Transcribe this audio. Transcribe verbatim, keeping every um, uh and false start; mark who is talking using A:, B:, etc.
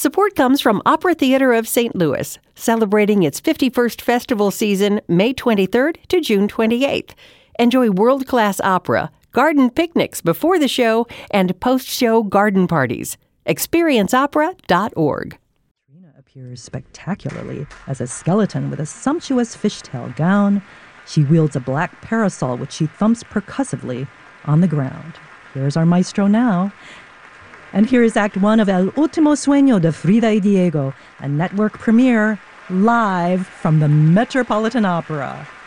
A: Support comes from Opera Theater of Saint Louis, celebrating its fifty-first festival season May twenty-third to June twenty-eighth. Enjoy world-class opera, garden picnics before the show, and post-show garden parties. experience opera dot org.
B: Trina appears spectacularly as a skeleton with a sumptuous fishtail gown. She wields a black parasol which she thumps percussively on the ground. Here's our maestro now. And here is Act One of El Último Sueño de Frida y Diego, a network premiere live from the Metropolitan Opera.